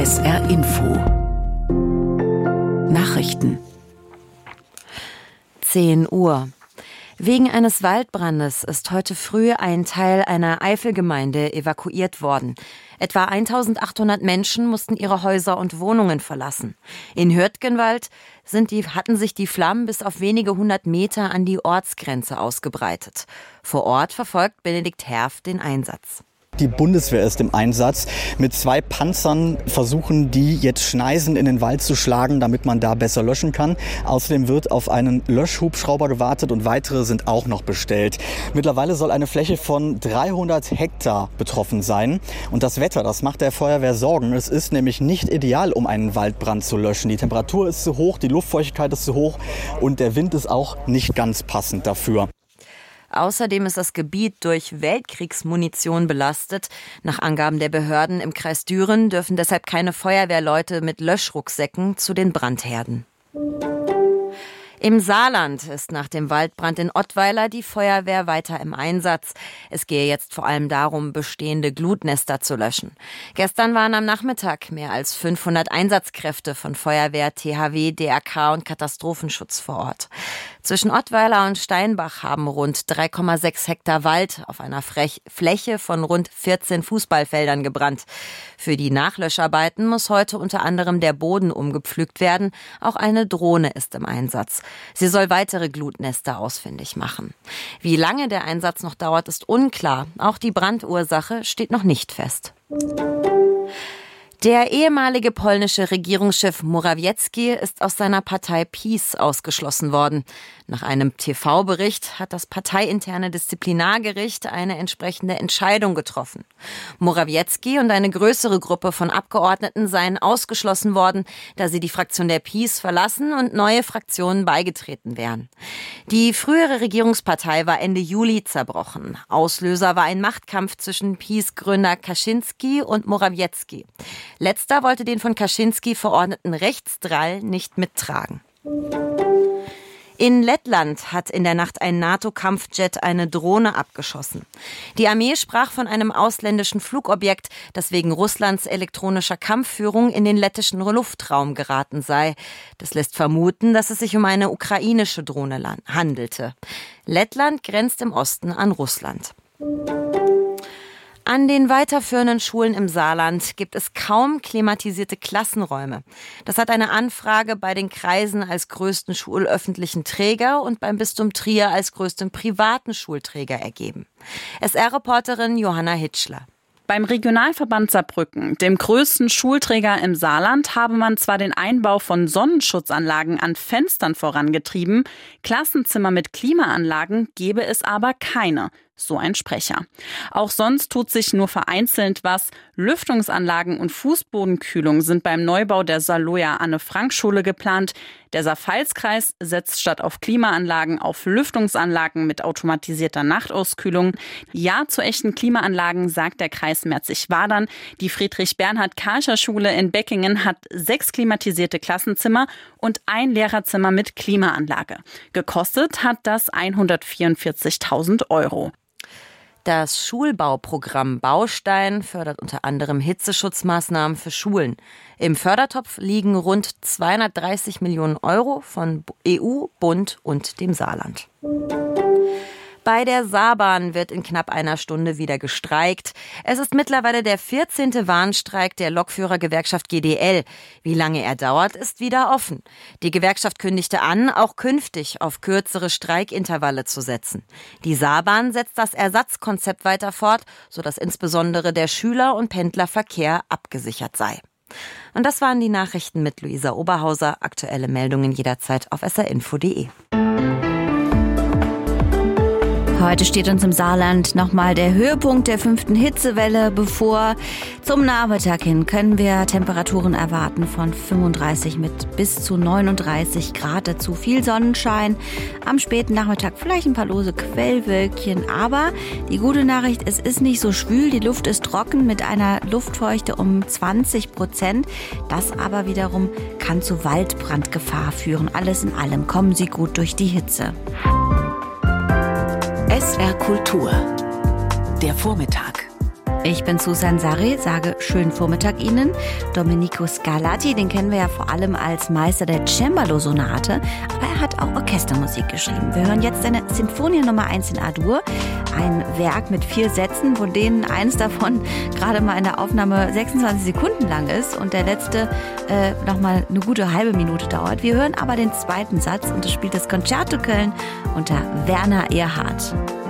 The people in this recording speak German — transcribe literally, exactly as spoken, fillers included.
S R Info Nachrichten zehn Uhr. Wegen eines Waldbrandes ist heute früh ein Teil einer Eifelgemeinde evakuiert worden. Etwa eintausendachthundert Menschen mussten ihre Häuser und Wohnungen verlassen. In Hürtgenwald sind die, hatten sich die Flammen bis auf wenige hundert Meter an die Ortsgrenze ausgebreitet. Vor Ort verfolgt Benedikt Herf den Einsatz. Die Bundeswehr ist im Einsatz. Mit zwei Panzern versuchen die jetzt Schneisen in den Wald zu schlagen, damit man da besser löschen kann. Außerdem wird auf einen Löschhubschrauber gewartet und weitere sind auch noch bestellt. Mittlerweile soll eine Fläche von dreihundert Hektar betroffen sein. Und das Wetter, das macht der Feuerwehr Sorgen. Es ist nämlich nicht ideal, um einen Waldbrand zu löschen. Die Temperatur ist zu hoch, die Luftfeuchtigkeit ist zu hoch und der Wind ist auch nicht ganz passend dafür. Außerdem ist das Gebiet durch Weltkriegsmunition belastet. Nach Angaben der Behörden im Kreis Düren dürfen deshalb keine Feuerwehrleute mit Löschrucksäcken zu den Brandherden. Im Saarland ist nach dem Waldbrand in Ottweiler die Feuerwehr weiter im Einsatz. Es gehe jetzt vor allem darum, bestehende Glutnester zu löschen. Gestern waren am Nachmittag mehr als fünfhundert Einsatzkräfte von Feuerwehr, T H W, D R K und Katastrophenschutz vor Ort. Zwischen Ottweiler und Steinbach haben rund drei Komma sechs Hektar Wald auf einer Frech- Fläche von rund vierzehn Fußballfeldern gebrannt. Für die Nachlöscharbeiten muss heute unter anderem der Boden umgepflügt werden. Auch eine Drohne ist im Einsatz. Sie soll weitere Glutnester ausfindig machen. Wie lange der Einsatz noch dauert, ist unklar. Auch die Brandursache steht noch nicht fest. Der ehemalige polnische Regierungschef Morawiecki ist aus seiner Partei PiS ausgeschlossen worden. Nach einem T V-Bericht hat das parteiinterne Disziplinargericht eine entsprechende Entscheidung getroffen. Morawiecki und eine größere Gruppe von Abgeordneten seien ausgeschlossen worden, da sie die Fraktion der PiS verlassen und neue Fraktionen beigetreten wären. Die frühere Regierungspartei war Ende Juli zerbrochen. Auslöser war ein Machtkampf zwischen PiS-Gründer Kaczynski und Morawiecki. Letzter wollte den von Kaczynski verordneten Rechtsdrall nicht mittragen. In Lettland hat in der Nacht ein NATO-Kampfjet eine Drohne abgeschossen. Die Armee sprach von einem ausländischen Flugobjekt, das wegen Russlands elektronischer Kampfführung in den lettischen Luftraum geraten sei. Das lässt vermuten, dass es sich um eine ukrainische Drohne handelte. Lettland grenzt im Osten an Russland. An den weiterführenden Schulen im Saarland gibt es kaum klimatisierte Klassenräume. Das hat eine Anfrage bei den Kreisen als größten schulöffentlichen Träger und beim Bistum Trier als größtem privaten Schulträger ergeben. S R-Reporterin Johanna Hitschler. Beim Regionalverband Saarbrücken, dem größten Schulträger im Saarland, habe man zwar den Einbau von Sonnenschutzanlagen an Fenstern vorangetrieben, Klassenzimmer mit Klimaanlagen gebe es aber keine. So ein Sprecher. Auch sonst tut sich nur vereinzelt was. Lüftungsanlagen und Fußbodenkühlung sind beim Neubau der Saarloja-Anne-Frank-Schule geplant. Der Saar-Pfalz-Kreis setzt statt auf Klimaanlagen auf Lüftungsanlagen mit automatisierter Nachtauskühlung. Ja zu echten Klimaanlagen, sagt der Kreis Merzig-Wadern. Die Friedrich-Bernhard-Karcher-Schule in Beckingen hat sechs klimatisierte Klassenzimmer und ein Lehrerzimmer mit Klimaanlage. Gekostet hat das hundertvierundvierzigtausend Euro. Das Schulbauprogramm Baustein fördert unter anderem Hitzeschutzmaßnahmen für Schulen. Im Fördertopf liegen rund zweihundertdreißig Millionen Euro von E U, Bund und dem Saarland. Bei der Saarbahn wird in knapp einer Stunde wieder gestreikt. Es ist mittlerweile der vierzehnte Warnstreik der Lokführergewerkschaft G D L. Wie lange er dauert, ist wieder offen. Die Gewerkschaft kündigte an, auch künftig auf kürzere Streikintervalle zu setzen. Die Saarbahn setzt das Ersatzkonzept weiter fort, sodass insbesondere der Schüler- und Pendlerverkehr abgesichert sei. Und das waren die Nachrichten mit Luisa Oberhauser. Aktuelle Meldungen jederzeit auf s r info punkt d e. Heute steht uns im Saarland nochmal der Höhepunkt der fünften Hitzewelle bevor. Zum Nachmittag hin können wir Temperaturen erwarten von fünfunddreißig mit bis zu neununddreißig Grad. Dazu viel Sonnenschein. Am späten Nachmittag vielleicht ein paar lose Quellwölkchen. Aber die gute Nachricht, es ist nicht so schwül. Die Luft ist trocken mit einer Luftfeuchte um zwanzig Prozent. Das aber wiederum kann zu Waldbrandgefahr führen. Alles in allem kommen Sie gut durch die Hitze. S R Kultur. Der Vormittag. Ich bin Susan Sarri, sage schönen Vormittag Ihnen. Domenico Scarlatti, den kennen wir ja vor allem als Meister der Cembalo-Sonate, aber er hat auch Orchestermusik geschrieben. Wir hören jetzt seine Sinfonie Nummer eins in A-Dur, ein Werk mit vier Sätzen, von denen eins davon gerade mal in der Aufnahme sechsundzwanzig Sekunden lang ist und der letzte äh, nochmal eine gute halbe Minute dauert. Wir hören aber den zweiten Satz und das spielt das Concerto Köln unter Werner Erhardt.